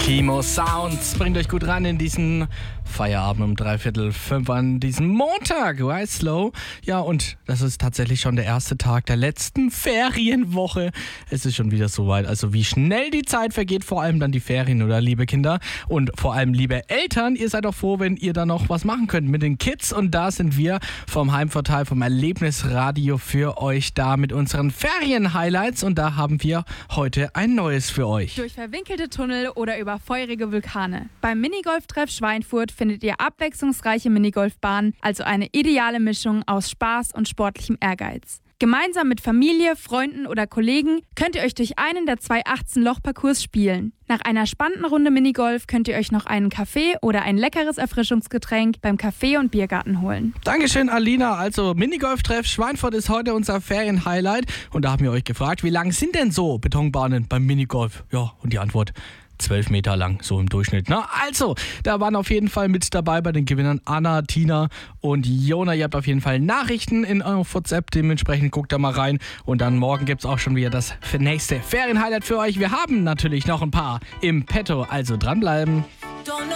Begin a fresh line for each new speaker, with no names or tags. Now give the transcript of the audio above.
Timo Sounds bringt euch gut ran in diesen Feierabend um 3:45 an diesem Montag. Right slow. Ja, und das ist tatsächlich schon der erste Tag der letzten Ferienwoche. Es ist schon wieder soweit. Also wie schnell die Zeit vergeht, vor allem dann die Ferien, oder liebe Kinder? Und vor allem liebe Eltern, ihr seid doch froh, wenn ihr da noch was machen könnt mit den Kids. Und da sind wir vom Heimvorteil, vom Erlebnisradio für euch da mit unseren Ferien-Highlights. Und da haben wir heute ein neues für euch.
Durch verwinkelte Tunnel oder über feurige Vulkane. Beim Minigolftreff Schweinfurt findet ihr abwechslungsreiche Minigolfbahnen, also eine ideale Mischung aus Spaß und sportlichem Ehrgeiz. Gemeinsam mit Familie, Freunden oder Kollegen könnt ihr euch durch einen der 2 18-Loch-Parcours spielen. Nach einer spannenden Runde Minigolf könnt ihr euch noch einen Kaffee oder ein leckeres Erfrischungsgetränk beim Café- und Biergarten holen.
Dankeschön, Alina. Also Minigolftreff Schweinfurt ist heute unser Ferien-Highlight. Und da haben wir euch gefragt, wie lang sind denn so Betonbahnen beim Minigolf? Ja, und die Antwort: 12 Meter lang, so im Durchschnitt. Na, also, da waren auf jeden Fall mit dabei bei den Gewinnern Anna, Tina und Jona. Ihr habt auf jeden Fall Nachrichten in eurem WhatsApp, dementsprechend guckt da mal rein. Und dann morgen gibt es auch schon wieder das nächste Ferienhighlight für euch. Wir haben natürlich noch ein paar im Petto, also dranbleiben.